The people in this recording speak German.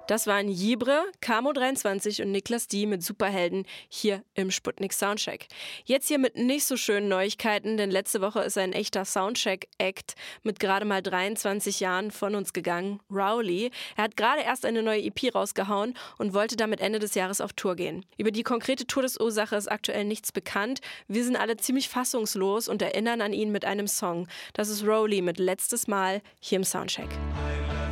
Das waren Jibre, Camo23 und Niklas D mit Superhelden hier im Sputnik Soundcheck. Jetzt hier mit nicht so schönen Neuigkeiten, denn letzte Woche ist ein echter Soundcheck-Act mit gerade mal 23 Jahren von uns gegangen, Rowley. Er hat gerade erst eine neue EP rausgehauen und wollte damit Ende des Jahres auf Tour gehen. Über die konkrete Todesursache ist aktuell nichts bekannt. Wir sind alle ziemlich fassungslos und erinnern an ihn mit einem Song. Das ist Rowley mit Letztes Mal hier im Soundcheck.